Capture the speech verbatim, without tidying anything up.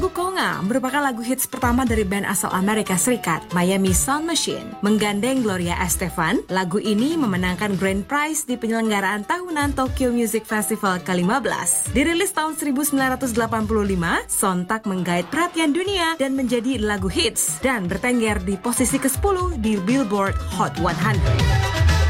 Lagu Konga merupakan lagu hits pertama dari band asal Amerika Serikat, Miami Sound Machine. Menggandeng Gloria Estefan, lagu ini memenangkan Grand Prize di penyelenggaraan tahunan Tokyo Music Festival ke lima belas. Dirilis tahun seribu sembilan ratus delapan puluh lima, sontak menggait perhatian dunia dan menjadi lagu hits dan bertengger di posisi kesepuluh di Billboard Hot seratus.